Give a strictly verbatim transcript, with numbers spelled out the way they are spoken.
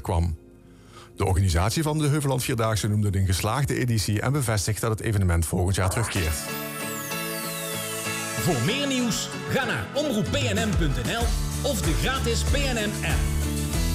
kwam. De organisatie van de Heuvelland Vierdaagse noemde het een geslaagde editie en bevestigt dat het evenement volgend jaar terugkeert. Voor meer nieuws ga naar omroep p n m punt n l of de gratis P N M app.